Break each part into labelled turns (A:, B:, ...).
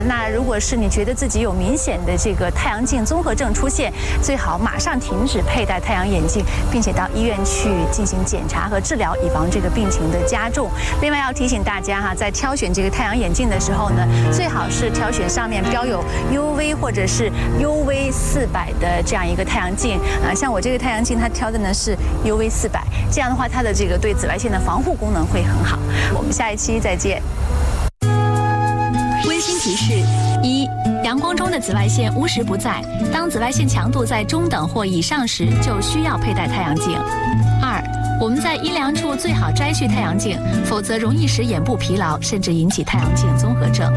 A: 那如果是你觉得自己有明显的这个太阳镜综合症出现，最好马上停止佩戴太阳眼镜，并且到医院去进行检查和治疗，以防这个病情的加重。另外要提醒大家哈，在挑选这个太阳眼镜的时候呢，最好是挑选上面标有 UV 或者是 UV400的这样一个太阳镜啊。像我这个太阳镜，它挑的呢是 UV400，这样的话它的这个对紫外线的防护功能会很好。我们下一期再见。
B: 温馨提示：一、阳光中的紫外线无时不在，当紫外线强度在中等或以上时，就需要佩戴太阳镜。二、我们在阴凉处最好摘去太阳镜，否则容易使眼部疲劳，甚至引起太阳镜综合症。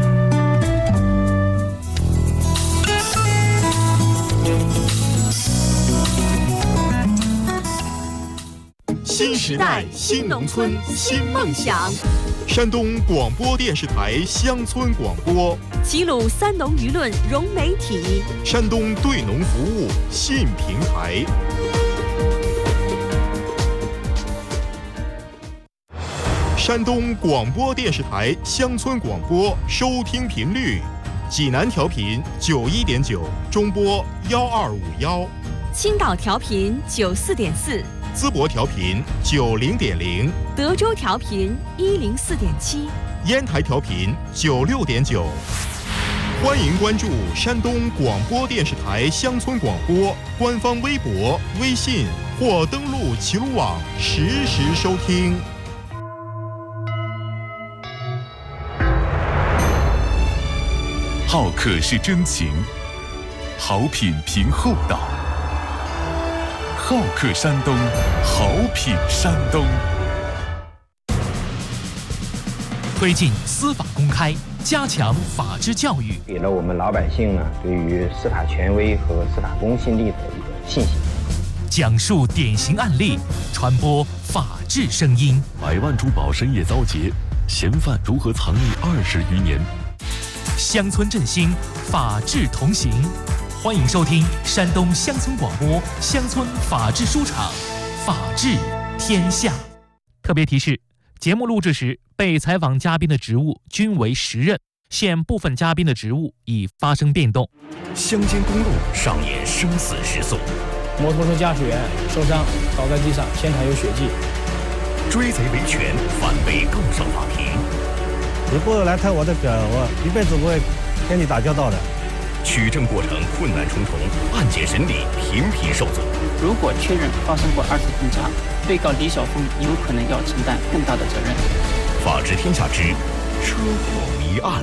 C: 新时代，新农村，新梦想。山东广播电视台乡村广播，
D: 齐鲁三农舆论融媒体，
C: 山东对农服务信平台。山东广播电视台乡村广播收听频率：济南调频91.9，中波1251；
D: 青岛调频94.4。
C: 淄博调频90.0，
D: 德州调频104.7，
C: 烟台调频96.9。欢迎关注山东广播电视台乡村广播官方微博、微信或登录齐鲁网实时收听。
E: 好客是真情，好品凭厚道。好客山东，好品山东。
F: 推进司法公开，加强法治教育，
G: 给了我们老百姓呢对于司法权威和司法公信力的一个信心。
F: 讲述典型案例，传播法治声音。
H: 百万珠宝深夜遭劫，嫌犯如何藏匿20余年？
F: 乡村振兴，法治同行。欢迎收听山东乡村广播乡村法治书场，法治天下。特别提示：节目录制时，被采访嘉宾的职务均为实任，现部分嘉宾的职务已发生变动。
H: 乡间公路上演生死时速，
I: 摩托车驾驶员受伤倒在地上，现场有血迹。
H: 追贼维权，反被告上法庭。
J: 你不来抬我的车，我一辈子不会跟你打交道的。
H: 取证过程困难重重，案件审理频频受阻。
K: 如果确认发生过2次分叉，被告李晓峰有可能要承担更大的责任。
H: 法治天下之车祸谜案。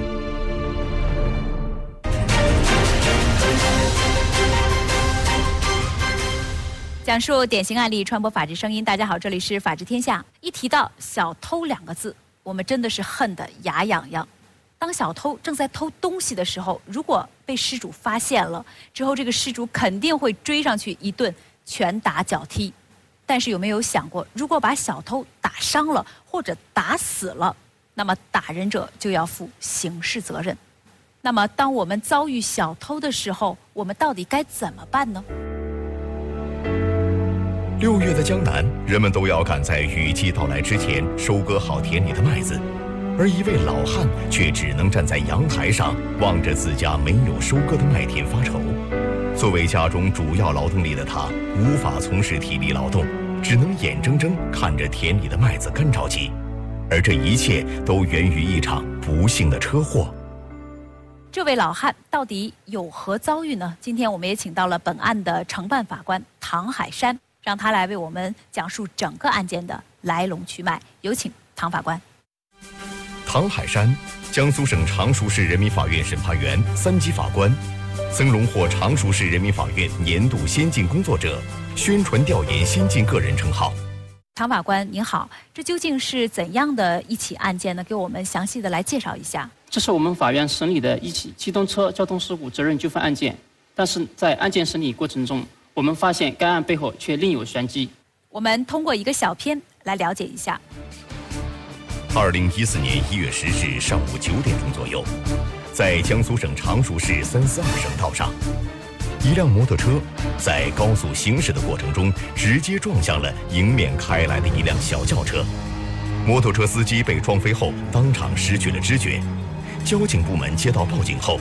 B: 讲述典型案例，传播法治声音。大家好，这里是法治天下。一提到小偷2个字，我们真的是恨得牙痒痒。当小偷正在偷东西的时候，如果被失主发现了之后，这个失主肯定会追上去一顿拳打脚踢。但是有没有想过，如果把小偷打伤了或者打死了，那么打人者就要负刑事责任。那么当我们遭遇小偷的时候，我们到底该怎么办呢
H: ？6月的江南，人们都要赶在雨季到来之前收割好田里的麦子。而一位老汉却只能站在阳台上，望着自家没有收割的麦田发愁。作为家中主要劳动力的他，无法从事体力劳动，只能眼睁睁看着田里的麦子干着急。而这一切都源于一场不幸的车祸。
B: 这位老汉到底有何遭遇呢？今天我们也请到了本案的承办法官唐海山，让他来为我们讲述整个案件的来龙去脉。有请唐法官。
H: 唐海山，江苏省常熟市人民法院审判员，3级法官，曾荣获常熟市人民法院年度先进工作者、宣传调研先进个人称号。
B: 唐法官您好，这究竟是怎样的一起案件呢？给我们详细的来介绍一下。
K: 这是我们法院审理的一起机动车交通事故责任纠纷案件，但是在案件审理过程中，我们发现该案背后却另有玄机。
B: 我们通过一个小片来了解一下。
H: 2014年1月10日上午9点钟左右，在江苏省常熟市342省道上，一辆摩托车在高速行驶的过程中，直接撞向了迎面开来的一辆小轿车。摩托车司机被撞飞后，当场失去了知觉。 交警部门接到报警后，